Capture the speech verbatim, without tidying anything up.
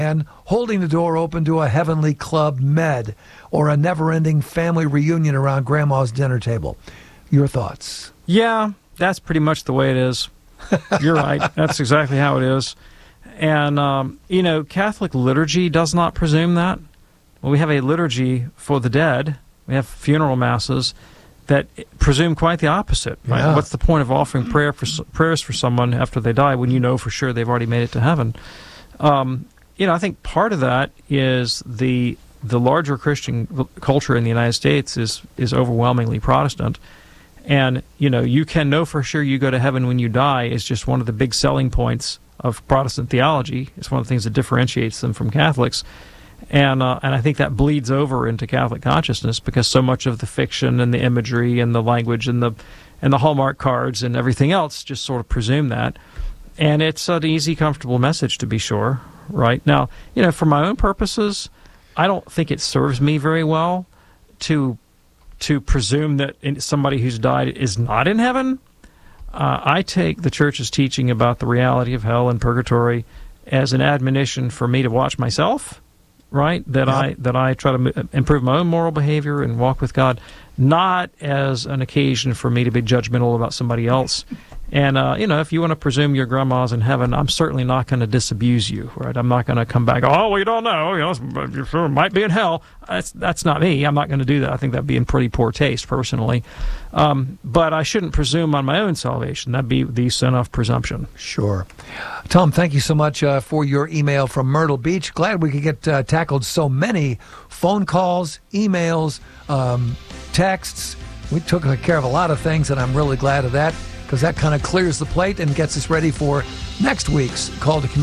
and holding the door open to a heavenly club med or a never-ending family reunion around grandma's dinner table. Your thoughts? Yeah, that's pretty much the way it is. You're right. That's exactly how it is. And, um, you know, Catholic liturgy does not presume that. Well, we have a liturgy for the dead. We have funeral masses that presume quite the opposite. Right? Yeah. What's the point of offering prayer for, prayers for someone after they die when you know for sure they've already made it to heaven? Um, you know, I think part of that is the the larger Christian culture in the United States is is overwhelmingly Protestant. And, you know, you can know for sure you go to heaven when you die is just one of the big selling points of Protestant theology. It's one of the things that differentiates them from Catholics. And uh, and I think that bleeds over into Catholic consciousness because so much of the fiction and the imagery and the language and the and the Hallmark cards and everything else just sort of presume that. And it's an easy, comfortable message, to be sure. Right? Now, you know, for my own purposes, I don't think it serves me very well to to presume that somebody who's died is not in heaven. Uh, I take the Church's teaching about the reality of hell and purgatory as an admonition for me to watch myself, right? That Yep. I that I try to m- improve my own moral behavior and walk with God, not as an occasion for me to be judgmental about somebody else. And, uh, you know, if you want to presume your grandma's in heaven, I'm certainly not going to disabuse you, right? I'm not going to come back, oh, well, you don't know, you know, you sure might be in hell. That's, that's not me. I'm not going to do that. I think that'd be in pretty poor taste, personally. Um, but I shouldn't presume on my own salvation. That'd be the sin of presumption. Sure. Tom, thank you so much uh, for your email from Myrtle Beach. Glad we could get uh, tackled so many phone calls, emails, um, texts. We took care of a lot of things, and I'm really glad of that, because that kind of clears the plate and gets us ready for next week's Call to Community.